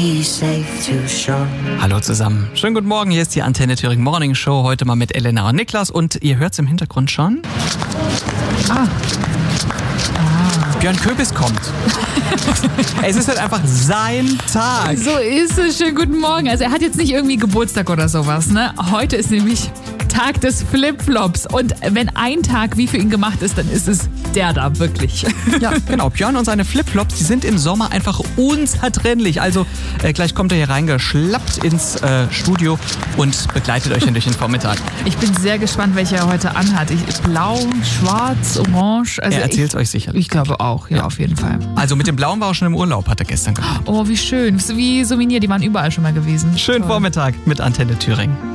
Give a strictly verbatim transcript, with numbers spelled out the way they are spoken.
he's safe to shore. Hallo zusammen. Schönen guten Morgen, hier ist die Antenne Thüringen Morning Show. Heute mal mit Elena und Niklas und ihr hört es im Hintergrund schon. Ah. ah. Björn Köbis kommt. Es ist halt einfach sein Tag. So ist es. Schönen guten Morgen. Also er hat jetzt nicht irgendwie Geburtstag oder sowas, ne? Heute ist nämlich Tag des Flipflops. Und wenn ein Tag wie für ihn gemacht ist, dann ist es der da, wirklich. Ja, genau. Björn und seine Flipflops, die sind im Sommer einfach unzertrennlich. Also äh, gleich kommt er hier reingeschlappt ins äh, Studio und begleitet euch dann durch den Vormittag. Ich bin sehr gespannt, welcher er heute anhat. Ich, blau, schwarz, orange. Also er erzählt es euch sicher. Ich glaube auch, ja, ja, auf jeden Fall. Also mit dem Blauen war er schon im Urlaub, hat er gestern gemacht. Oh, wie schön. Wie Souvenir, die waren überall schon mal gewesen. Schönen Toll. Vormittag mit Antenne Thüringen.